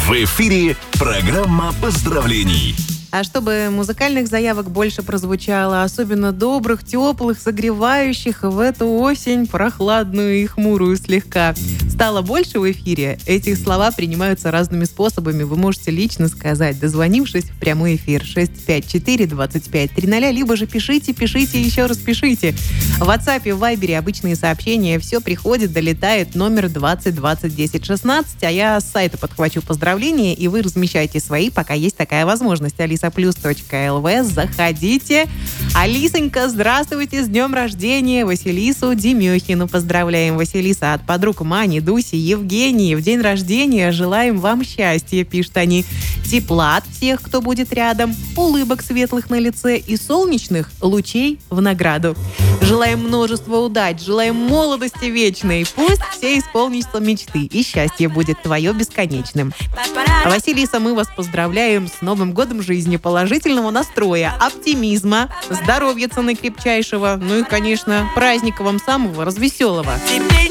В эфире программа поздравлений. А чтобы музыкальных заявок больше прозвучало, особенно добрых, теплых, согревающих в эту осень, прохладную и хмурую слегка, стало больше в эфире, эти слова принимаются разными способами. Вы можете лично сказать, дозвонившись в прямой эфир 654-25-00, либо же пишите и еще раз пишите. В WhatsApp, в Viber обычные сообщения, все приходит, долетает, номер 20 20 10 16, а я с сайта подхвачу поздравления, и вы размещайте свои, пока есть такая возможность. alisaplus.lv, заходите. Алисонька, здравствуйте, с днем рождения! Василису Демехину поздравляем. Василиса от подруг Мани, Дуси, Евгении. В день рождения желаем вам счастья, пишут они. Тепла от всех, кто будет рядом, улыбок светлых на лице и солнечных лучей в награду. Желаем множества удач, желаем молодости вечной. Пусть все исполнятся мечты, и счастье будет твое бесконечным. Василиса, мы вас поздравляем с Новым годом жизни, положительного настроя, оптимизма, здоровья цены крепчайшего, ну и, конечно, праздника вам самого развеселого.